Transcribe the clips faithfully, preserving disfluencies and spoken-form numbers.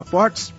passaportes.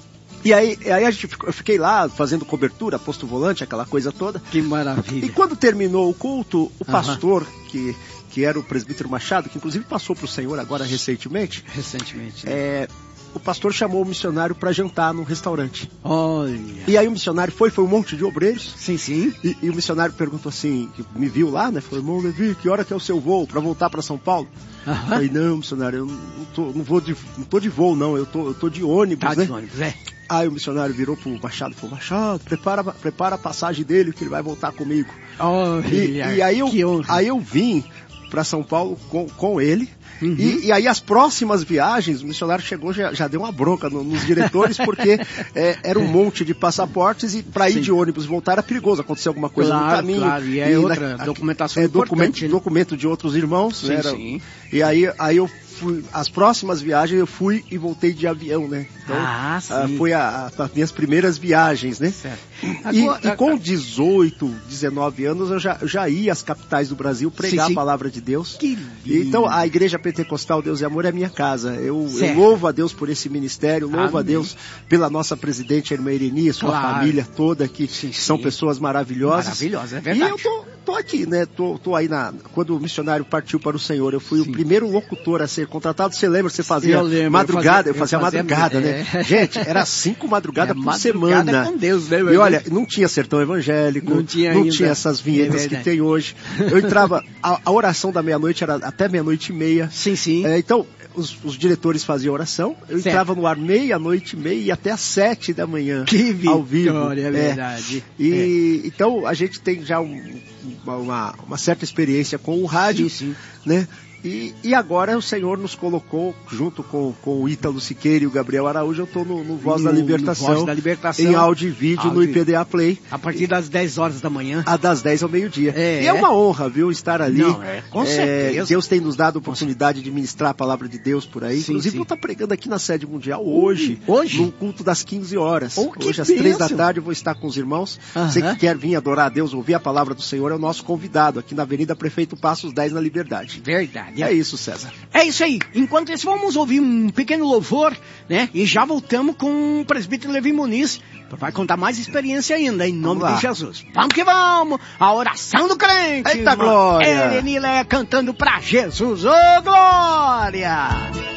E aí, aí a gente, eu fiquei lá fazendo cobertura, posto volante, aquela coisa toda. Que maravilha. E quando terminou o culto, o pastor, uhum. que, que era o presbítero Machado, que inclusive passou para o Senhor agora recentemente. Recentemente. Né? É, o pastor chamou o missionário para jantar num restaurante. Olha. E aí o missionário foi, foi um monte de obreiros. Sim, sim. E, e o missionário perguntou assim, que me viu lá, né? Falou, irmão Levi, que hora que é o seu voo para voltar para São Paulo? Uhum. Eu falei, não, missionário, eu não, tô, não, vou de, não tô de voo, não, eu tô, eu tô de ônibus, tá, né? De ônibus, é. Aí o missionário virou pro Machado e falou, Machado, prepara, prepara a passagem dele que ele vai voltar comigo. Olha, e, e aí, eu, aí eu vim para São Paulo com, com ele. Uhum. E, e aí as próximas viagens, o missionário chegou, já, já deu uma bronca no, nos diretores, porque é, era um monte de passaportes e para ir de ônibus voltar era perigoso, acontecer alguma coisa claro, no caminho. Claro, e é e outra na, documentação é, importante. Documento, né? documento de outros irmãos. Sim, né, era, sim. E aí, aí eu fui, as próximas viagens eu fui e voltei de avião, né? Então, ah, sim. Uh, foi a, a, as minhas primeiras viagens, né? Certo. E, Agora, e com dezoito, dezenove anos eu já, eu já ia às capitais do Brasil pregar sim, sim. a palavra de Deus. Que então a Igreja Pentecostal Deus e Amor é minha casa. Eu, eu louvo a Deus por esse ministério, louvo Amém. a Deus pela nossa presidente, a irmã Ireni, sua claro. família toda, que sim, sim. são pessoas maravilhosas. Maravilhosas, é verdade. E eu tô, tô aqui, né? Tô, tô aí na... Quando o missionário partiu para o Senhor, eu fui sim. o primeiro locutor a ser contratado. Você lembra? Você fazia eu madrugada, eu fazia, eu fazia, eu fazia madrugada, é. né? Gente, era cinco madrugadas é, por madrugada semana. Com Deus, né, e olha, não tinha sertão evangélico, não tinha, não tinha essas vinhetas é que tem hoje. Eu entrava, a, a oração da meia-noite era até meia-noite e meia. Sim, sim. É, então, os, os diretores faziam oração, eu certo. entrava no ar meia-noite e meia e até às sete da manhã, que ao vivo. É verdade. É. E, é. Então, a gente tem já um, uma, uma certa experiência com o rádio, sim, sim. né? E, e agora o Senhor nos colocou, junto com, com o Ítalo Siqueira e o Gabriel Araújo, eu estou no, no Voz no, da Libertação, no Voz da Libertação, em áudio e vídeo áudio. no I P D A Play. A partir das dez horas da manhã. A das dez ao meio-dia. É, e é uma honra, viu, estar ali. Não, é, com é, certeza. Deus tem nos dado a oportunidade de ministrar a palavra de Deus por aí. Sim, Inclusive, sim. eu estou pregando aqui na sede mundial hoje, hoje? num culto das quinze horas. Oh, hoje, às três da tarde, eu vou estar com os irmãos. Uh-huh. Você que quer vir adorar a Deus, ouvir a palavra do Senhor, é o nosso convidado, aqui na Avenida Prefeito Passos dez, na Liberdade. Verdade. É isso, César. É isso aí. Enquanto isso, vamos ouvir um pequeno louvor, né? E já voltamos com o presbítero Levi Muniz. Vai contar mais experiência ainda, em nome de Jesus. Vamos que vamos! A oração do crente. Eita, glória! Elenila cantando pra Jesus. Ô, glória!